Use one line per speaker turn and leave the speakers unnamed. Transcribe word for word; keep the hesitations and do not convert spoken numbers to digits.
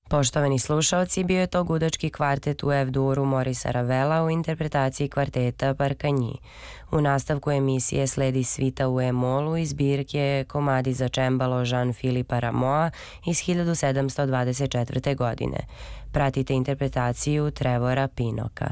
Poštovani slušaoci, bio je to gudački kvartet u F-duru Morisa Ravela u interpretaciji kvarteta Parkanji. U nastavku emisije sledi svita u E-molu iz zbirke Komadi za čembalo Jean-Philippe Rameau iz hiljadu sedamsto dvadeset četvrte. godine. Pratite interpretaciju Trevora Pinoka.